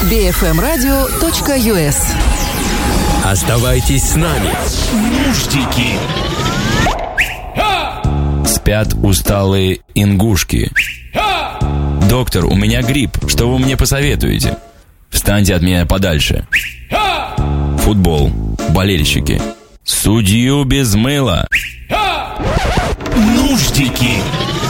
bfmradio.us. Оставайтесь с нами. Нуждики. Спят усталые ингушки. Доктор, у меня грипп. Что вы мне посоветуете? Встаньте от меня подальше. Футбол. Болельщики. Судью без мыла. Нуждики.